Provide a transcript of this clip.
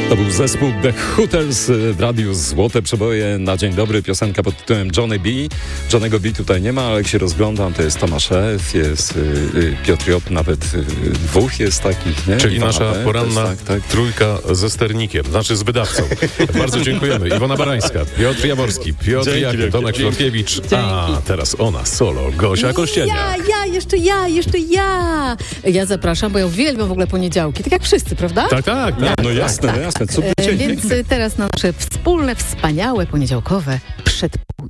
To był zespół The Hooters w radiu Złote Przeboje na dzień dobry. Piosenka pod tytułem Johnny B. Johnny'ego B tutaj nie ma, ale jak się rozglądam, to jest Tomasz F., jest Piotr J., nawet dwóch jest takich, nie? Czyli Iwana nasza B. poranna tak. trójka ze sternikiem, znaczy z wydawcą. Bardzo dziękujemy. Iwona Barańska, Piotr Jaworski, Piotr Jakub, Tomek Florkiewicz, a teraz ona solo, Gosia Kościelnia. Jeszcze ja. Ja zapraszam, bo ja uwielbiam w ogóle poniedziałki, tak jak wszyscy, prawda? Tak. No jasne. Cudny dzień. Więc teraz na nasze wspólne, wspaniałe, poniedziałkowe